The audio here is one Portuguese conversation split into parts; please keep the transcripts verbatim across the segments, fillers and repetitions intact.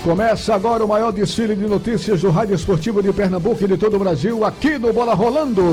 Começa agora o maior desfile de notícias do Rádio Esportivo de Pernambuco e de todo o Brasil, aqui no Bola Rolando.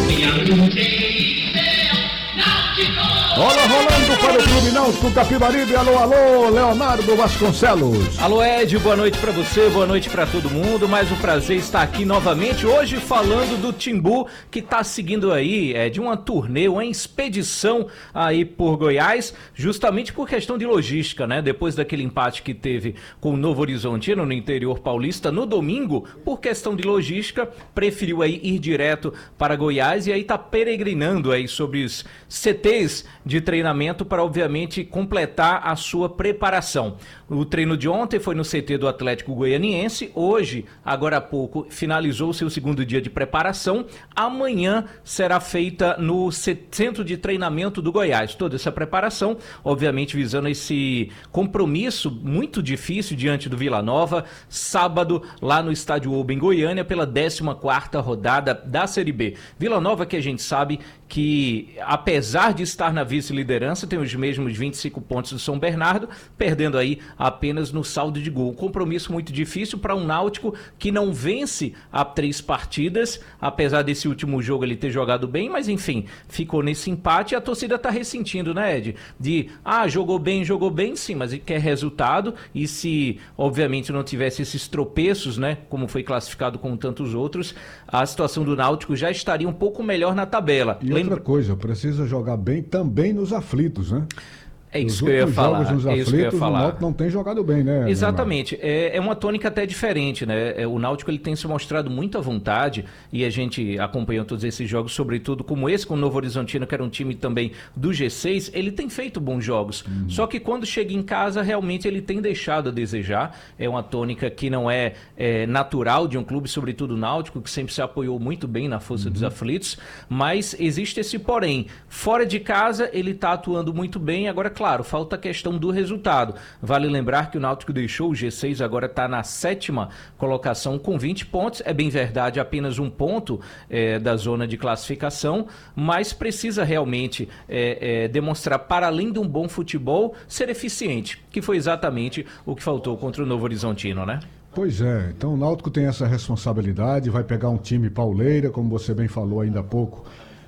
Bola rolando para o Clube Náutico Capibaribe. Alô, alô, Leonardo Vasconcelos. Alô, Ed, boa noite para você, boa noite para todo mundo. Mais um prazer estar aqui novamente, hoje falando do Timbu, que está seguindo aí, é, de uma turnê, uma expedição aí por Goiás, justamente por questão de logística, né? Depois daquele empate que teve com o Novo Horizontino no interior paulista no domingo, por questão de logística, preferiu aí ir direto para Goiás e aí tá peregrinando aí sobre os C Tês de treinamento para, obviamente, completar a sua preparação. O treino de ontem foi no C T do Atlético Goianiense. Hoje, agora há pouco, finalizou o seu segundo dia de preparação. Amanhã será feita no Centro de Treinamento do Goiás. Toda essa preparação, obviamente, visando esse compromisso muito difícil diante do Vila Nova, sábado, lá no Estádio Oba, em Goiânia, pela décima quarta rodada da Série B. Vila Nova, que a gente sabe que, apesar de estar na vice-liderança, tem os mesmos vinte e cinco pontos do São Bernardo, perdendo aí apenas no saldo de gol. Um compromisso muito difícil para um Náutico que não vence há três partidas, apesar desse último jogo ele ter jogado bem, mas enfim, ficou nesse empate e a torcida está ressentindo, né, Ed? De, ah, jogou bem, jogou bem, sim, mas quer resultado, e se, obviamente, não tivesse esses tropeços, né, como foi classificado com tantos outros, a situação do Náutico já estaria um pouco melhor na tabela. E Lembra... outra coisa, precisa jogar bem também nos aflitos, né? É isso que eu ia falar. Jogos nos é isso que eu ia aflitos, falar. O Náutico não tem jogado bem, né? Exatamente. É, é uma tônica até diferente, né? É, o Náutico ele tem se mostrado muito à vontade e a gente acompanhou todos esses jogos, sobretudo como esse com o Novo Horizontino, que era um time também do G seis, ele tem feito bons jogos. Uhum. Só que quando chega em casa, realmente ele tem deixado a desejar. É uma tônica que não é, é natural de um clube, sobretudo o Náutico, que sempre se apoiou muito bem na força uhum. dos aflitos, mas existe esse porém. Fora de casa, ele está atuando muito bem. Agora, claro, falta a questão do resultado. Vale lembrar que o Náutico deixou o G seis, agora está na sétima colocação com vinte pontos. É bem verdade, apenas um ponto é, da zona de classificação, mas precisa realmente é, é, demonstrar, para além de um bom futebol, ser eficiente, que foi exatamente o que faltou contra o Novo Horizontino, né? Pois é, então o Náutico tem essa responsabilidade, vai pegar um time pauleira, como você bem falou ainda há pouco,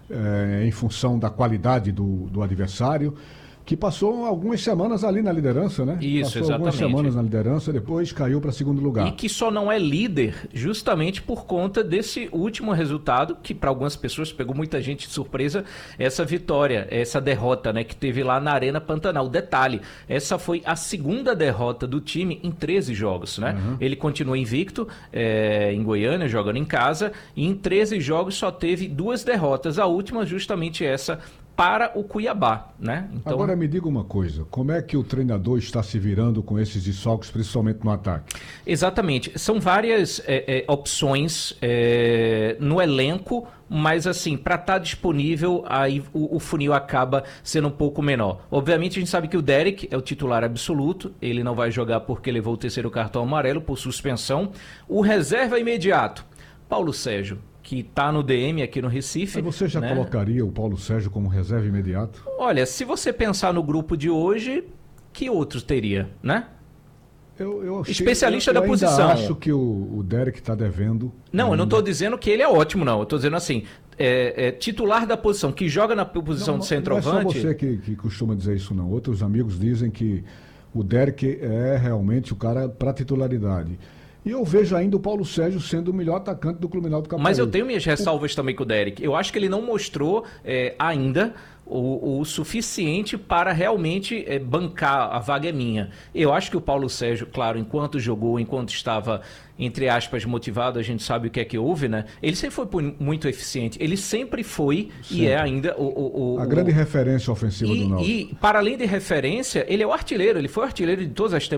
é, em função da qualidade do, do adversário, que passou algumas semanas ali na liderança, né? Isso, passou exatamente. algumas semanas na liderança, depois caiu para segundo lugar. E que só não é líder justamente por conta desse último resultado, que para algumas pessoas pegou muita gente de surpresa, essa vitória, essa derrota, né, que teve lá na Arena Pantanal. Detalhe, essa foi a segunda derrota do time em treze jogos, né? Uhum. Ele continua invicto é, em Goiânia, jogando em casa, e em treze jogos só teve duas derrotas, a última justamente essa para o Cuiabá, né? Então... Agora me diga uma coisa, como é que o treinador está se virando com esses desfalques, principalmente no ataque? Exatamente, são várias é, é, opções é, no elenco, mas assim, para estar disponível, aí o, o funil acaba sendo um pouco menor. Obviamente a gente sabe que o Derek é o titular absoluto, ele não vai jogar porque levou o terceiro cartão amarelo por suspensão. O reserva imediato, Paulo Sérgio, que está no D M aqui no Recife. Mas você já né? colocaria o Paulo Sérgio como reserva imediato? Olha, se você pensar no grupo de hoje, que outros teria, né? Eu, eu achei, Especialista eu, eu da posição. Eu acho que o, o Derek está devendo. Não, ainda. eu não estou dizendo que ele é ótimo, não. Eu estou dizendo assim, é, é, titular da posição, que joga na posição não, de centroavante... Não é só você que, que costuma dizer isso, não. Outros amigos dizem que o Derek é realmente o cara para titularidade. E eu vejo ainda o Paulo Sérgio sendo o melhor atacante do Clube Náutico Capibaribe. Mas eu tenho minhas ressalvas o... também com o Derek. Eu acho que ele não mostrou é, ainda o, o suficiente para realmente é, bancar a vaga é minha. Eu acho que o Paulo Sérgio, claro, enquanto jogou, enquanto estava, entre aspas, motivado, a gente sabe o que é que houve, né? Ele sempre foi muito eficiente. Ele sempre foi sempre. E é ainda o... o, o a grande o... referência ofensiva e, do Náutico. E, para além de referência, ele é o artilheiro. Ele foi o artilheiro de todas as temporadas.